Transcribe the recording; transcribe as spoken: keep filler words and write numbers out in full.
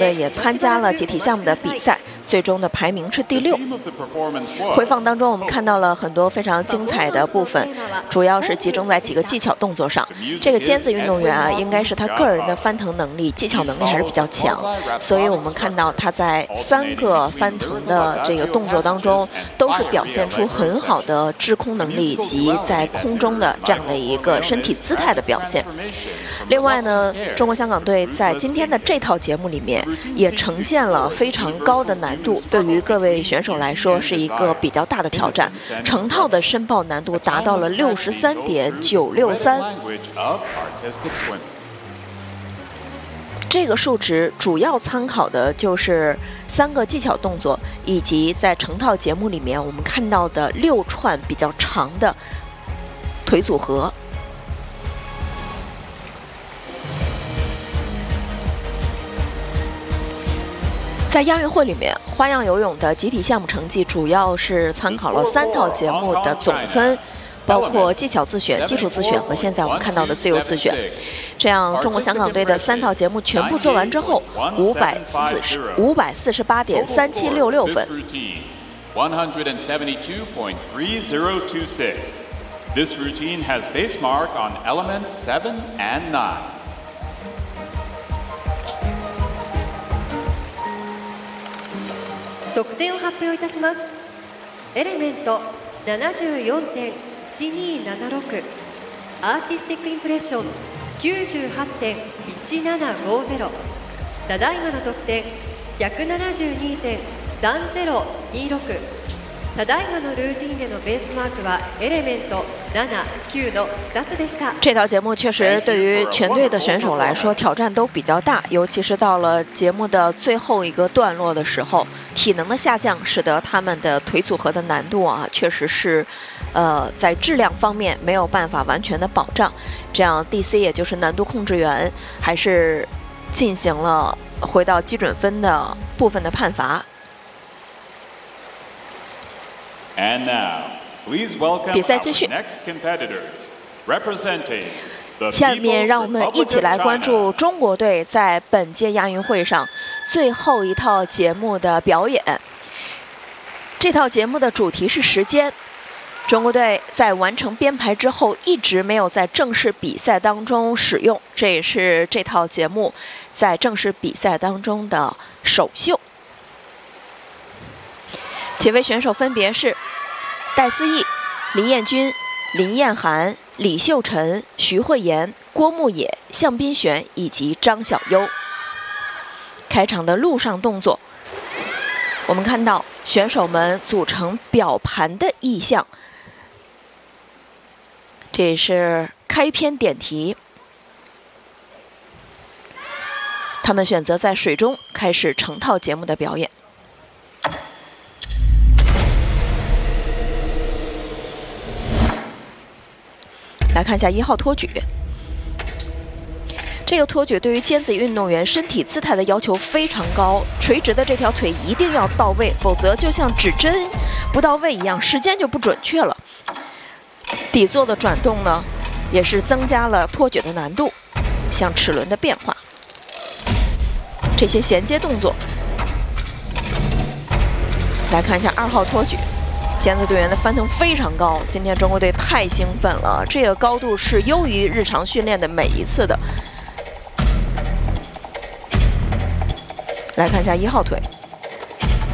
队也参加了集体项目的比赛，最终的排名是第六。回放当中，我们看到了很多非常精彩的部分，主要是集中在几个技巧动作上。这个尖子运动员啊，应该是他个人的翻腾能力、技巧能力还是比较强，所以我们看到他在三个翻腾的这个动作当中，都是表现出很好的制空能力以及在空中的这样的一个身体姿态的表现。另外呢，中国香港队在今天的这套节目里面也呈现了非常高的难度，对于各位选手来说是一个比较大的挑战。成套的申报难度达到了六十三点九六三，这个数值主要参考的就是三个技巧动作，以及在成套节目里面我们看到的六串比较长的腿组合。在亚运会里面，花样游泳的集体项目成绩主要是参考了三套节目的总分，包括技巧自选、基础自选和现在我们看到的自由自选。这样，中国香港队的三套节目全部做完之后，五百四十五百四十八点三七六六分。 This routine has base mark on elements seven and nine. 得点を発表いたします。エレメント ななじゅうよんてんいちにーななろく、アーティスティックインプレッション きゅうじゅうはちてんいちななごゼロ、ただいまの得点 ひゃくななじゅうにてんさんゼロにろく、ただいまのルーティンでのベースマークはエレメントなな、きゅうのふたつでした。 这套节目确实对于全队的选手来说挑战都比较大，尤其是到了节目的最后一个段落的时候，体能的下降使得他们的腿组合的难度啊，确实是，呃，在质量方面没有办法完全的保障。这样 D C 也就是难度控制员还是进行了回到基准分的部分的判罚。 And now, please welcome 比赛继续。 our next competitors, representing the 下面 People's 让我们一起来 Republic of 关注 China. 中国队在本届亚运会上最后一套节目的表演。这套节目的主题是时间。中国队在完成编排之后，一直没有在正式比赛当中使用，这也是这套节目在正式比赛当中的首秀。几位选手分别是戴思义、林彦君、林彦涵、李秀晨、徐慧妍、郭牧野、向斌璇以及张晓优。开场的陆上动作，我们看到选手们组成表盘的意象，这也是开篇点题。他们选择在水中开始成套节目的表演。来看一下一号托举，这个托举对于尖子运动员身体姿态的要求非常高，垂直的这条腿一定要到位，否则就像指针不到位一样，时间就不准确了。底座的转动呢，也是增加了托举的难度，像齿轮的变化，这些衔接动作。来看一下二号托举。尖子队员的翻腾非常高，今天中国队太兴奋了，这个高度是优于日常训练的每一次的。来看一下一号腿。